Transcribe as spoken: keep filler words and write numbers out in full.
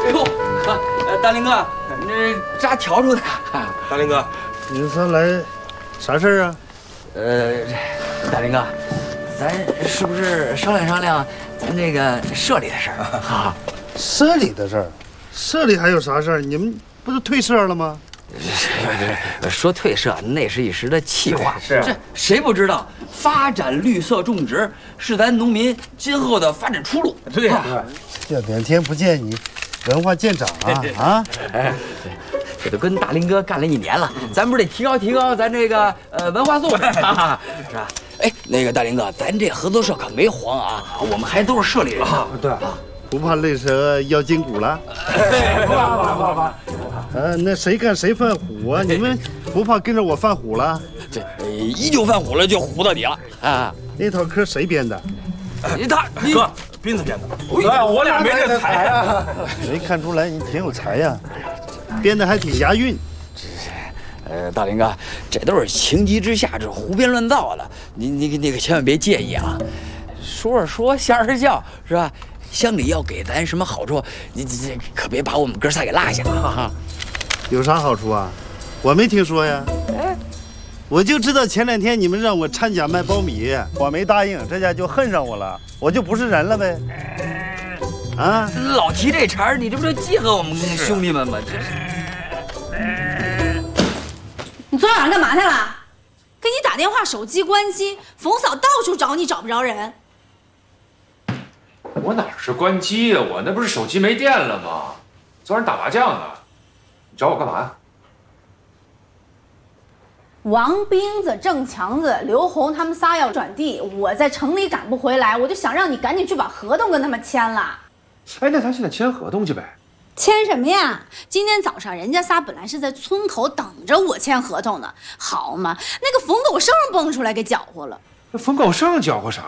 呦，大林哥，你这咋挑出的？ 大林哥， 你说来啥事儿啊？ 呃，大林哥，咱是不是商量商量咱这个社里的事儿啊？ 社里的事儿，社里还有啥事儿？你们不是退社了吗？ 说退社那是一时的气话， 是这谁不知道？发展绿色种植是咱农民今后的发展出路。 对呀， 这两天不见你，文化见长啊啊！ 哎，这都跟大林哥干了一年了，咱不是得提高提高咱这个呃文化素质啊，是吧？哎，那个大林哥，咱这合作社可没黄啊，我们还都是社里人。 对， 不怕累蛇腰筋骨了？ 不怕不怕不怕。 啊，那谁干谁犯虎啊？你们不怕跟着我犯虎了？ 这一就犯虎了，就唬到底了啊！ 那套嗑谁编的？ 你他你哥，斌子编的。对，我俩没这才啊。 没看出来你挺有才呀，编的还挺押韵。 呃，大林哥，这都是情急之下这胡编乱造的，你你你可千万别介意啊！说是说，笑是笑，是吧？乡里要给咱什么好处，你这可别把我们哥仨给落下啊！ 有啥好处啊？我没听说呀。哎，我就知道前两天你们让我掺假卖苞米，我没答应，这下就恨上我了，我就不是人了呗。啊！ 老提这茬儿，你这不就记恨我们兄弟们吗？这是。 你昨晚上干嘛去了？给你打电话，手机关机，冯嫂到处找你，找不着人。 我哪是关机呀？我那不是手机没电了吗？昨晚打麻将呢。你找我干嘛呀？ 王斌子、郑强子、刘红他们仨要转地，我在城里赶不回来，我就想让你赶紧去把合同跟他们签了。 哎，那咱现在签合同去呗。 签什么呀？今天早上人家仨本来是在村口等着我签合同呢，好嘛，那个冯狗剩蹦出来给搅和了。 那冯狗剩搅和啥